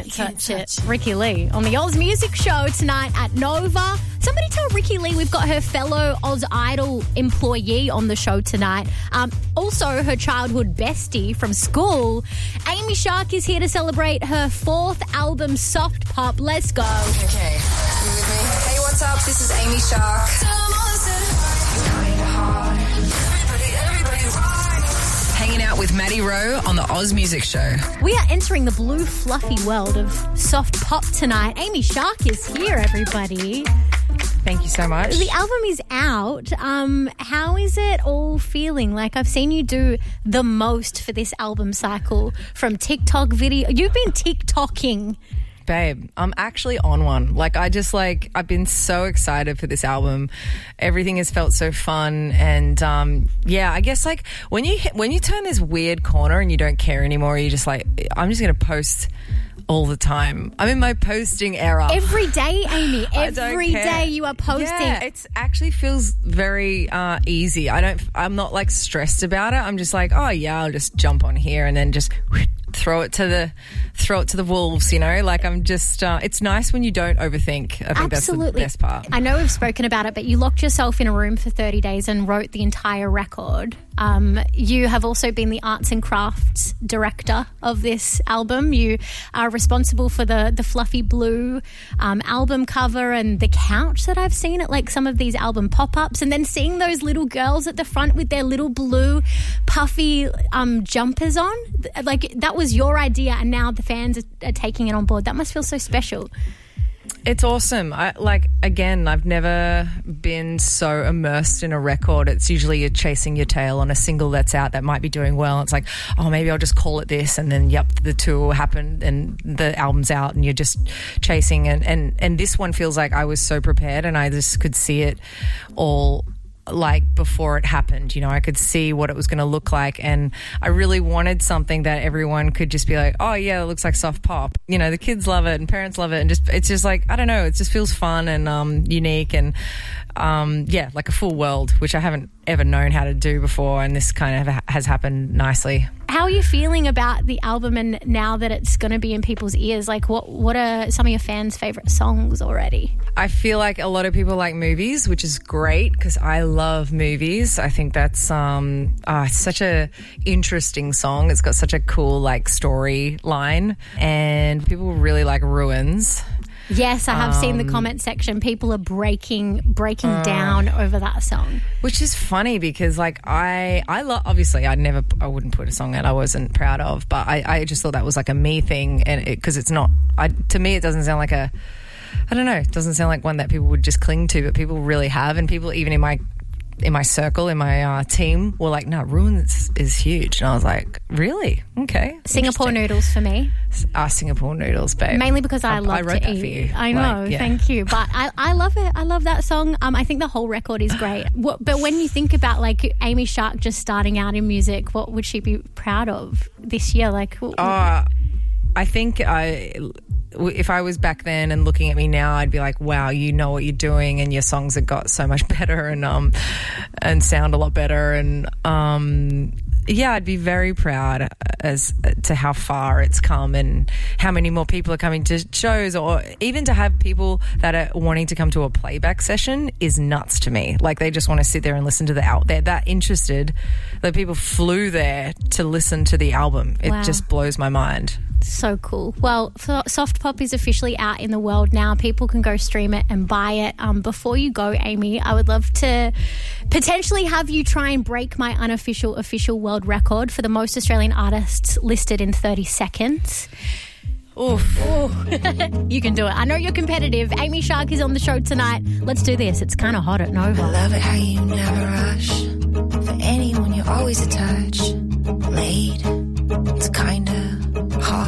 touch it. Ricky Lee on the Oz Music Show tonight at Nova. Somebody tell Ricky Lee we've got her fellow Oz Idol employee on the show tonight. Also, her childhood bestie from school. Amy Shark is here to celebrate her 4th album, Soft Pop. Let's go. Okay, you with me? Hey, what's up? This is Amy Shark. Hanging out with Maddie Rowe on the Oz Music Show. We are entering the blue fluffy world of soft pop tonight. Amy Shark is here, everybody. Thank you so much. The album is out. How is it all feeling? Like, I've seen you do the most for this album cycle, from TikTok video. You've been TikToking. Babe, I'm actually on one. I've been so excited for this album. Everything has felt so fun. And, I guess when you turn this weird corner and you don't care anymore, you're just like, I'm just going to post all the time. I'm in my posting era. Every day, Amy. Every day you are posting. Yeah, it actually feels very easy. I'm not stressed about it. I'm just like, oh yeah, I'll just jump on here and then just throw it to the wolves, I'm just it's nice when you don't overthink. I think Absolutely. That's the best part. I know we've spoken about it, but you locked yourself in a room for 30 days and wrote the entire record. You have also been the arts and crafts director of this album. You are responsible for the fluffy blue album cover and the couch that I've seen at some of these album pop-ups, and then seeing those little girls at the front with their little blue puffy jumpers on. That was your idea, and now the fans are taking it on board. That must feel so special. It's awesome. I've never been so immersed in a record. It's usually you're chasing your tail on a single that's out that might be doing well. It's like, oh, maybe I'll just call it this, and then the tour happened and the album's out and you're just chasing. And this one feels like I was so prepared and I just could see it all before it happened. I could see what it was going to look like, and I really wanted something that everyone could just be like, oh yeah, it looks like soft pop. The kids love it and parents love it, and it's just I don't know, it just feels fun and unique and like a full world, which I haven't ever known how to do before, and this kind of has happened nicely. How are you feeling about the album and now that it's going to be in people's ears? What are some of your fans' favourite songs already? I feel like a lot of people like movies, which is great because I love movies. I think that's such a interesting song. It's got such a cool storyline, and people really like Ruins. Yes, I have seen the comment section. People are breaking down over that song. Which is funny because I love, obviously I wouldn't put a song that I wasn't proud of, but I just thought that was a me thing, and because it's not, to me it doesn't sound like I don't know, it doesn't sound like one that people would just cling to, but people really have, and people even in my circle, in my team, were like, no, Ruins is huge. And I was like, really? Okay. Singapore noodles for me. Singapore noodles, babe. Mainly because I love I wrote to that eat. for you. I know, thank you. But I love it. I love that song. I think the whole record is great. But when you think about Amy Shark just starting out in music, what would she be proud of this year? I think if I was back then and looking at me now, I'd be like, wow, you know what you're doing, and your songs have got so much better and sound a lot better. And I'd be very proud as to how far it's come and how many more people are coming to shows, or even to have people that are wanting to come to a playback session is nuts to me. They just want to sit there and listen to the album. They're that interested that people flew there to listen to the album. It just blows my mind. So cool. Well, Soft Pop is officially out in the world now. People can go stream it and buy it. Before you go, Amy, I would love to potentially have you try and break my unofficial official world record for the most Australian artists listed in 30 seconds. Oof. You can do it. I know you're competitive. Amy Shark is on the show tonight. Let's do this. It's kind of hot at Nova. I love it how you never rush. For anyone, you're always a touch late. It's kind of hard.